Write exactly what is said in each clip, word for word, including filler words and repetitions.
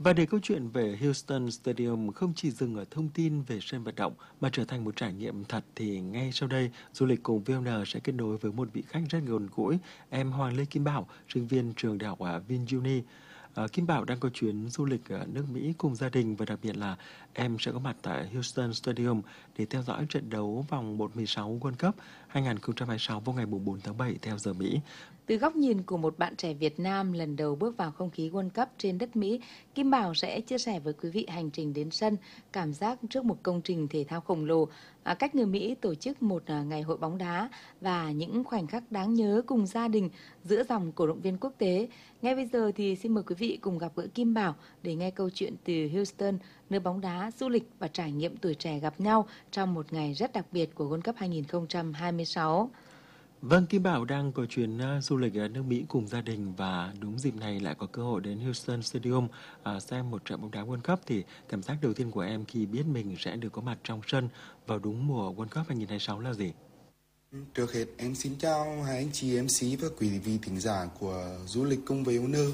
Và để câu chuyện về Houston Stadium không chỉ dừng ở thông tin về sân vận động mà trở thành một trải nghiệm thật thì ngay sau đây, du lịch cùng vê o en sẽ kết nối với một vị khách rất gần gũi, em Hoàng Lê Kim Bảo, sinh viên trường đại học ở VinUni. À, Kim Bảo đang có chuyến du lịch ở nước Mỹ cùng gia đình và đặc biệt là em sẽ có mặt tại Houston Stadium để theo dõi trận đấu vòng một mười sáu World Cup hai không hai sáu vào ngày bốn tháng bảy theo giờ Mỹ. Từ góc nhìn của một bạn trẻ Việt Nam lần đầu bước vào không khí World Cup trên đất Mỹ, Kim Bảo sẽ chia sẻ với quý vị hành trình đến sân, cảm giác trước một công trình thể thao khổng lồ, cách người Mỹ tổ chức một ngày hội bóng đá và những khoảnh khắc đáng nhớ cùng gia đình giữa dòng cổ động viên quốc tế. Ngay bây giờ thì xin mời quý vị cùng gặp gỡ Kim Bảo để nghe câu chuyện từ Houston, nơi bóng đá, du lịch và trải nghiệm tuổi trẻ gặp nhau trong một ngày rất đặc biệt của World Cup hai không hai sáu. Vâng, Kim Bảo đang có chuyến uh, du lịch ở nước Mỹ cùng gia đình và đúng dịp này lại có cơ hội đến Houston Stadium uh, xem một trận bóng đá World Cup thì cảm giác đầu tiên của em khi biết mình sẽ được có mặt trong sân vào đúng mùa World Cup hai không hai sáu là gì? Trước hết em xin chào hai anh chị em xê và quý vị thính giả của du lịch cùng với owner.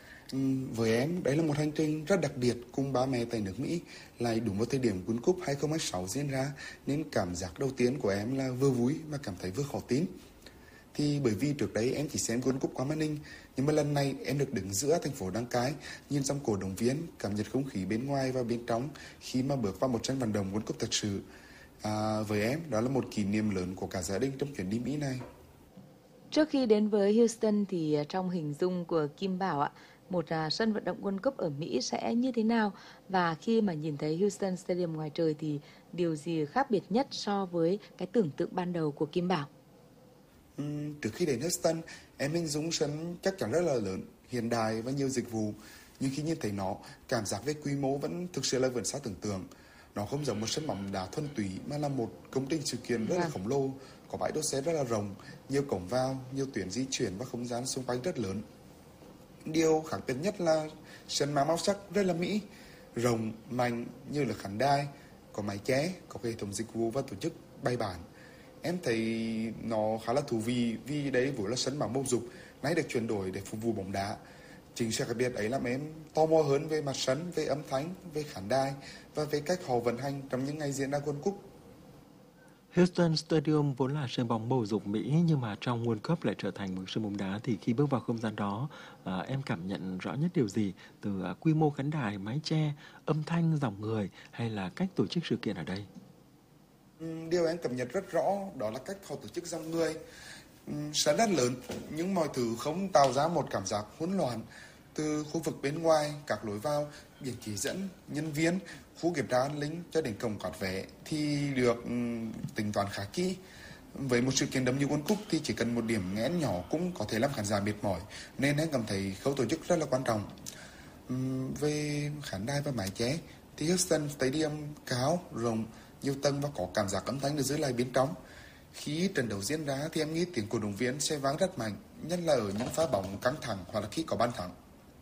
Với em, đấy là một hành trình rất đặc biệt cùng ba mẹ tại nước Mỹ, lại đúng vào thời điểm World Cup hai không hai sáu diễn ra nên cảm giác đầu tiên của em là vừa vui mà cảm thấy vừa khó tin. Thì bởi vì trước đấy em chỉ xem World Cup qua màn hình, nhưng mà lần này em được đứng giữa thành phố Đăng Cái, nhìn dòng cổ động viên, cảm nhận không khí bên ngoài và bên trong khi mà bước vào một sân vận động World Cup thật sự. À, với em, đó là một kỷ niệm lớn của cả gia đình trong chuyến đi Mỹ này. Trước khi đến với Houston thì trong hình dung của Kim Bảo ạ, một uh, sân vận động World Cup ở Mỹ sẽ như thế nào? Và khi mà nhìn thấy Houston Stadium ngoài trời thì điều gì khác biệt nhất so với cái tưởng tượng ban đầu của Kim Bảo? Uhm, trước khi đến Houston, em hình dung sân chắc chắn rất là lớn, hiện đại và nhiều dịch vụ. Nhưng khi nhìn thấy nó, cảm giác về quy mô vẫn thực sự là vượt xa tưởng tượng. Nó không giống một sân bóng đá thuần túy mà là một công trình sự kiện rất là khổng lồ, có bãi đỗ xe rất là rộng, nhiều cổng vào, nhiều tuyến di chuyển và không gian xung quanh rất lớn. Điều khác biệt nhất là sân mang màu sắc rất là Mỹ, rộng, mạnh như là khán đài, có mái che, có hệ thống dịch vụ và tổ chức bài bản. Em thấy nó khá là thú vị vì đấy vốn là sân bóng bầu dục, nay được chuyển đổi để phục vụ bóng đá. Chính sự khác biệt ấy làm em tò mò hơn về mặt sân, về âm thanh, về khán đài và về cách họ vận hành trong những ngày diễn ra World Cup. Houston Stadium vốn là sân bóng bầu dục Mỹ nhưng mà trong World Cup lại trở thành một sân bóng đá, thì khi bước vào không gian đó à, em cảm nhận rõ nhất điều gì từ à, quy mô khán đài, mái che, âm thanh, dòng người hay là cách tổ chức sự kiện ở đây? Điều em cảm nhận rất rõ đó là cách họ tổ chức dòng người. Sân rất lớn nhưng mọi thứ không tạo ra một cảm giác hỗn loạn. Từ khu vực bên ngoài, các lối vào, biển chỉ dẫn, nhân viên, khu kiểm tra an ninh cho đến cổng cát vé thì được um, tính toán khá kỹ. Với một sự kiện đậm như World Cup thì chỉ cần một điểm nghẽn nhỏ cũng có thể làm khán giả mệt mỏi, nên em cảm thấy khâu tổ chức rất là quan trọng. Um, về khán đài và mái che thì Houston Stadium cao, rộng, nhiều tầng và có cảm giác âm thanh được giữ lại bên trong. Khi trận đấu diễn ra thì em nghĩ tiếng cổ động viên sẽ vang rất mạnh, nhất là ở những pha bóng căng thẳng hoặc là khi có bàn thắng.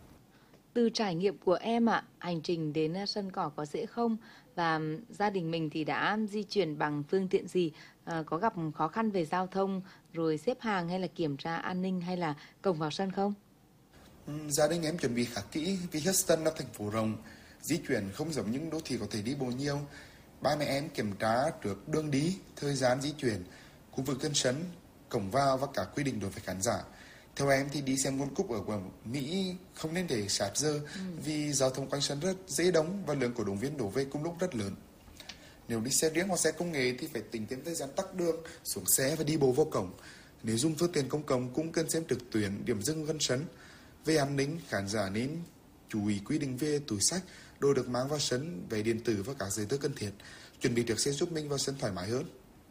Từ trải nghiệm của em ạ, hành trình đến sân cỏ có dễ không? Và gia đình mình thì đã di chuyển bằng phương tiện gì? À, có gặp khó khăn về giao thông, rồi xếp hàng hay là kiểm tra an ninh hay là cổng vào sân không? Ừ, gia đình em chuẩn bị khá kỹ vì Houston là thành phố rộng, di chuyển không giống những đô thị có thể đi bộ nhiều. Ba mẹ em kiểm tra trước đường đi, thời gian di chuyển, khu vực gần sân, cổng vào và cả quy định đối với khán giả. Theo em thì đi xem World Cup ở Mỹ không nên để sát giờ ừ. vì giao thông quanh sân rất dễ đông và lượng cổ động viên đổ về cùng lúc rất lớn. Nếu đi xe riêng hoặc xe công nghệ thì phải tính thêm thời gian tắc đường, xuống xe và đi bộ vào cổng. Nếu dùng phương tiện công cộng cũng cần xem trực tuyến điểm dừng gần sân. Về an ninh, khán giả nên chú ý quy định về túi xách, đồ được mang vào sân, vé điện tử và các giấy tờ cần thiết. Chuẩn bị trước sẽ giúp mình vào sân thoải mái hơn.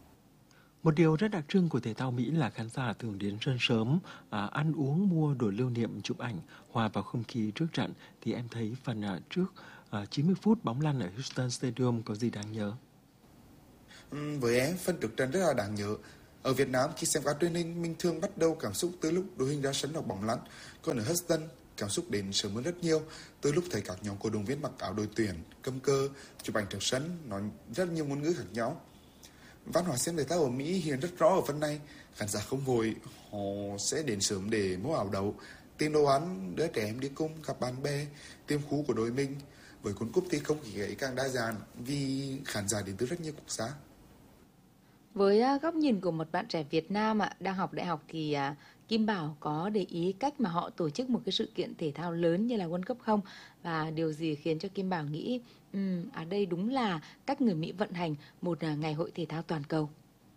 Một điều rất đặc trưng của thể thao Mỹ là khán giả thường đến sân sớm, à, ăn uống, mua đồ lưu niệm, chụp ảnh, hòa vào không khí trước trận. Thì em thấy phần à, trước à, chín mươi phút bóng lăn ở Houston Stadium có gì đáng nhớ? Ừ, với em, phần trước trận rất là đáng nhớ. Ở Việt Nam khi xem các truyền hình, mình thường bắt đầu cảm xúc từ lúc đội hình ra sân hoặc bóng lăn. Còn ở Houston, cảm xúc đến sớm hơn rất nhiều. Từ lúc thấy các nhóm cổ động viên mặc áo đội tuyển, cầm cờ, chụp ảnh trước sân, nói rất nhiều ngôn ngữ khác nhau. Văn hóa xem thể thao ở Mỹ hiện rất rõ ở phần này. Khán giả không vội, họ sẽ đến sớm để mua áo đấu, tìm đồ ăn, đứa trẻ em đi cùng, gặp bạn bè, tìm khu của đội mình. Với World Cup thì không khí ấy càng đa dạng vì khán giả đến từ rất nhiều quốc gia. Với à, góc nhìn của một bạn trẻ Việt Nam ạ, đang học đại học thì à, Kim Bảo có để ý cách mà họ tổ chức một cái sự kiện thể thao lớn như là World Cup không? Và điều gì khiến cho Kim Bảo nghĩ um, à đây đúng là cách người Mỹ vận hành một à, ngày hội thể thao toàn cầu?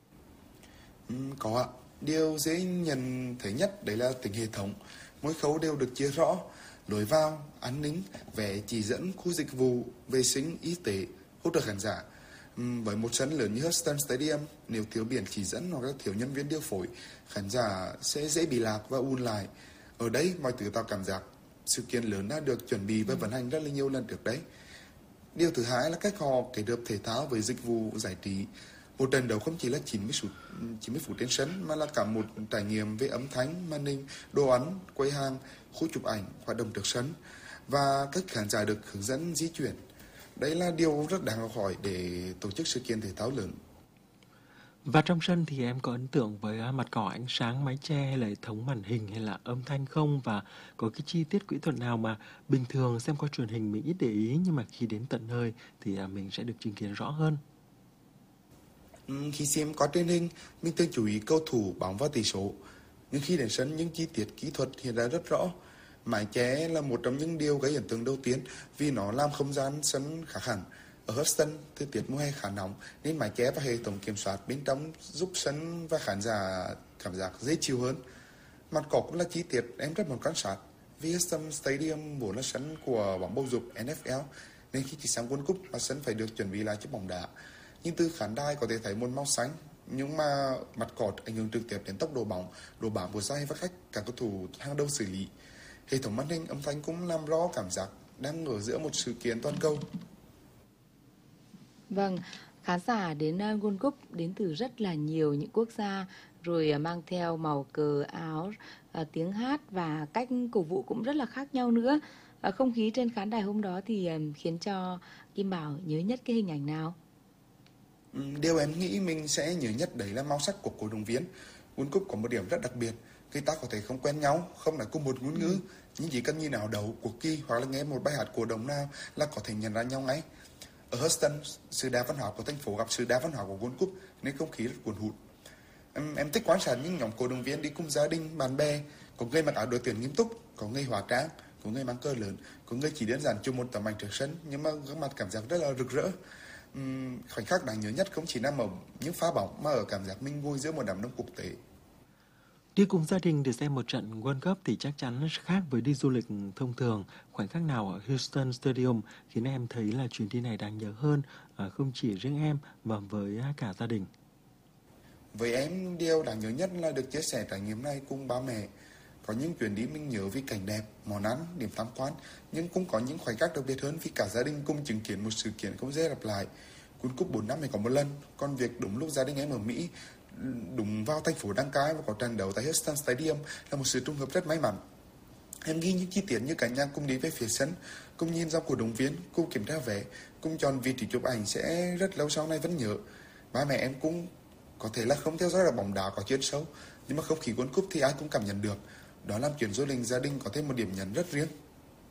Ừm, có ạ. Điều dễ nhận thấy nhất đấy là tính hệ thống. Mỗi khâu đều được chia rõ, lối vào, an ninh, vé chỉ dẫn, khu dịch vụ, vệ sinh, y tế, hỗ trợ khán giả. Ừm, với một sân lớn như Houston Stadium, nếu thiếu biển chỉ dẫn hoặc là thiếu nhân viên điều phối, khán giả sẽ dễ bị lạc và ùn lại. Ở đây, mọi thứ tạo cảm giác sự kiện lớn đã được chuẩn bị và vận hành rất là nhiều lần trước đấy. Điều thứ hai là cách họ kết hợp thể thao với dịch vụ giải trí. Một trận đấu không chỉ là chín mươi phút, chín mươi phút trên sân mà là cả một trải nghiệm về âm thanh, màn hình, đồ ăn, quầy hàng, khu chụp ảnh, hoạt động trước sân và cách khán giả được hướng dẫn di chuyển. Đây là điều rất đáng học hỏi để tổ chức sự kiện thể thao lớn. Và trong sân thì em có ấn tượng với à, mặt cỏ, ánh sáng, mái che hay là hệ thống màn hình hay là âm thanh không? Và có cái chi tiết kỹ thuật nào mà bình thường xem qua truyền hình mình ít để ý nhưng mà khi đến tận nơi thì à, mình sẽ được chứng kiến rõ hơn? Ừm, Khi xem có truyền hình, mình thường chú ý cầu thủ, bóng và tỷ số. Nhưng khi đến sân, những chi tiết kỹ thuật hiện ra rất rõ. Mái che là một trong những điều gây ấn tượng đầu tiên vì nó làm không gian sân khác hẳn. Ở Houston, thời tiết mùa hè khá nóng nên mái che và hệ thống kiểm soát bên trong giúp sân và khán giả cảm giác dễ chịu hơn. Mặt cỏ cũng là chi tiết em rất muốn quan sát. Vì Houston Stadium vốn là sân của bóng bầu dục en ép lờ nên khi chỉ sang World Cup mà sân phải được chuẩn bị lại cho bóng đá. Nhưng từ khán đài có thể thấy một màu xanh, nhưng mà mặt cỏ ảnh hưởng trực tiếp đến tốc độ bóng, độ bám của giày và cách các cầu thủ hàng đầu xử lý. Hệ thống màn hình âm thanh cũng làm rõ cảm giác đang ở giữa một sự kiện toàn cầu. Vâng, khán giả đến à, World Cup đến từ rất là nhiều những quốc gia, rồi à, mang theo màu cờ áo, à, tiếng hát và cách cổ vũ cũng rất là khác nhau nữa. À, không khí trên khán đài hôm đó thì à, khiến cho Kim Bảo nhớ nhất cái hình ảnh nào? Ừm, Điều em nghĩ mình sẽ nhớ nhất đấy là màu sắc của cổ động viên. World Cup có một điểm rất đặc biệt. Người ta có thể không quen nhau, không nói cùng một ngôn ngữ, nhưng chỉ cần nhìn ảo đấu, cuộc kỳ hoặc là nghe một bài hát cổ động nào là có thể nhận ra nhau ngay. Ở Houston, sự đa văn hóa của thành phố gặp sự đa văn hóa của World Cup nên không khí rất cuốn hút. Em, em thích quan sát những nhóm cổ động viên đi cùng gia đình, bạn bè, có người mặc áo đội tuyển nghiêm túc, có người hóa trang, có người mang cờ lớn, có người chỉ đơn giản chụp một tấm ảnh trước sân nhưng mà gương mặt cảm giác rất là rực rỡ. Ừm, khoảnh khắc đáng nhớ nhất không chỉ nằm ở những pha bóng mà ở cảm giác mình vui giữa một đám đông quốc tế. Đi cùng gia đình để xem một trận World Cup thì chắc chắn khác với đi du lịch thông thường. Khoảnh khắc nào ở Houston Stadium khiến em thấy là chuyến đi này đáng nhớ hơn, à, không chỉ riêng em mà với cả gia đình? Với em, điều đáng nhớ nhất là được chia sẻ trải nghiệm này cùng ba mẹ. Có những chuyến đi mình nhớ vì cảnh đẹp, món ăn, điểm tham quan, nhưng cũng có những khoảnh khắc đặc biệt hơn vì cả gia đình cùng chứng kiến một sự kiện không dễ lặp lại. World Cup bốn năm mới có một lần, còn việc đúng lúc gia đình em ở Mỹ, đúng vào thành phố đăng cai và có trận đấu tại Houston Stadium là một sự trùng hợp rất may mắn. Em ghi những chi tiết như cả nhà cùng đi về phía sân, cùng nhìn dòng cổ động viên, cùng kiểm tra vé, cùng chọn vị trí chụp ảnh sẽ rất lâu sau này vẫn nhớ. Ba mẹ em cũng có thể là không theo dõi được bóng đá có chuyên sâu, nhưng mà không khí World Cup thì ai cũng cảm nhận được. Đó làm chuyến du lịch gia đình có thêm một điểm nhấn rất riêng.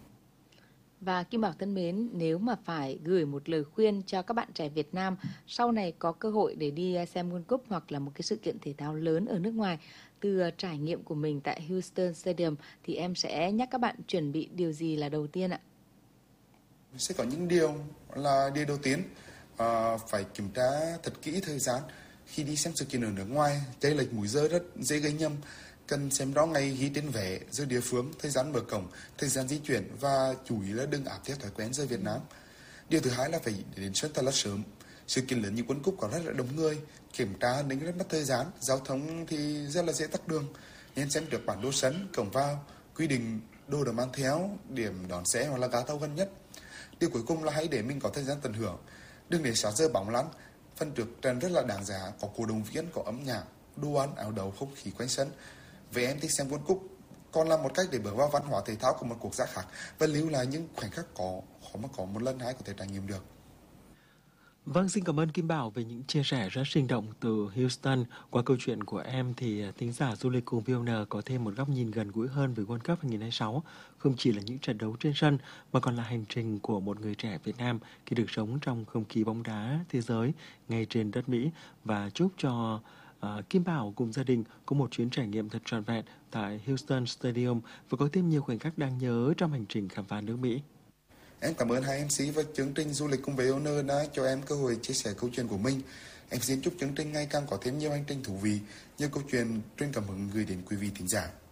Và Kim Bảo thân mến, nếu mà phải gửi một lời khuyên cho các bạn trẻ Việt Nam sau này có cơ hội để đi xem World Cup hoặc là một cái sự kiện thể thao lớn ở nước ngoài từ trải nghiệm của mình tại Houston Stadium thì em sẽ nhắc các bạn chuẩn bị điều gì là đầu tiên ạ? Sẽ có những điều là điều đầu tiên, uh, phải kiểm tra thật kỹ thời gian. Khi đi xem sự kiện ở nước ngoài, chênh lệch múi giờ rất dễ gây nhầm. Cần xem rõ ngày ghi trên vé, giờ địa phương, thời gian mở cổng, thời gian di chuyển và chú ý là đừng áp theo thói quen giờ Việt Nam. Điều thứ hai là phải đến sân thật là sớm. Sự kiện lớn như World Cup có rất là đông người, kiểm tra nên rất mất thời gian, giao thông thì rất là dễ tắc đường. Nên xem được bản đồ sân, cổng vào, quy định đồ được mang theo, điểm đón xe hoặc là ga tàu gần nhất. Điều cuối cùng là hãy để mình có thời gian tận hưởng. Đừng để sát giờ bóng lăn. Phần trước trận rất là đáng giá, có cổ động viên, có âm nhạc, đồ ăn, áo đấu, không khí quanh sân. Về em thích xem World Cup còn là một cách để bước vào văn hóa thể thao của một quốc gia khác và lưu lại những khoảnh khắc có khó mà có một lần hai có thể trải nghiệm được. Vâng, xin cảm ơn Kim Bảo về những chia sẻ rất sinh động từ Houston. Qua câu chuyện của em thì thính giả du lịch cùng vê o en có thêm một góc nhìn gần gũi hơn về World Cup hai không hai sáu. Không chỉ là những trận đấu trên sân mà còn là hành trình của một người trẻ Việt Nam khi được sống trong không khí bóng đá thế giới ngay trên đất Mỹ. Và chúc cho uh, Kim Bảo cùng gia đình có một chuyến trải nghiệm thật trọn vẹn tại Houston Stadium và có thêm nhiều khoảnh khắc đáng nhớ trong hành trình khám phá nước Mỹ. Em cảm ơn hai em xê và chương trình du lịch cùng với vê o en đã cho em cơ hội chia sẻ câu chuyện của mình. Em xin chúc chương trình ngày càng có thêm nhiều hành trình thú vị, nhiều câu chuyện truyền cảm hứng gửi đến quý vị thính giả.